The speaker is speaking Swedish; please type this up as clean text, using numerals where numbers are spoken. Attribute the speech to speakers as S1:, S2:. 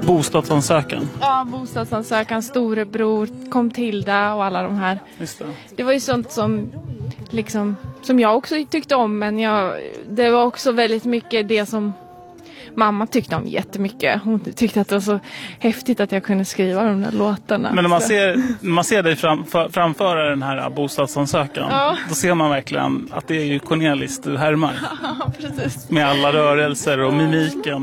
S1: bostadsansökan.
S2: Ja, bostadsansökan, Storebror, Kom Tilda och alla de här.
S1: Just det.
S2: Det var ju sånt som jag också tyckte om, men det var också väldigt mycket det som mamma tyckte om jättemycket. Hon tyckte att det var så häftigt att jag kunde skriva de där låtarna.
S1: Men när man ser dig framföra den här bostadsansökan, då ser man verkligen att det är ju Cornelis du härmar.
S2: Ja, precis.
S1: Med alla rörelser och mimiken.